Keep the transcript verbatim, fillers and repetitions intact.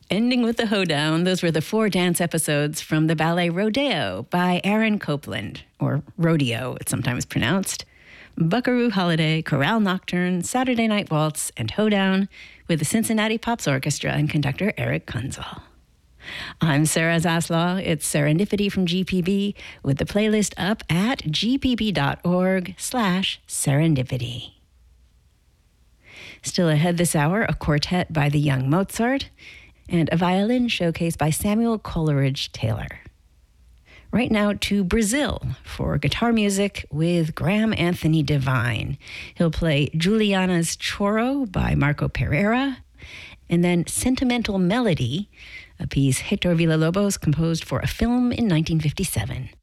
Ending with the hoedown, those were the four dance episodes from the ballet Rodeo by Aaron Copland, or Rodeo, it's sometimes pronounced. Buckaroo Holiday, Chorale Nocturne, Saturday Night Waltz, and Hoedown with the Cincinnati Pops Orchestra and conductor Eric Kunzel. I'm Sarah Zaslaw. It's Serendipity from G P B with the playlist up at gpb.org slash serendipity. Still ahead this hour, a quartet by the young Mozart and a violin showcase by Samuel Coleridge Taylor. Right now to Brazil for guitar music with Graham Anthony Devine. He'll play Juliana's Choro by Marco Pereira, and then Sentimental Melody, a piece Hector Villa-Lobos composed for a film in nineteen fifty-seven.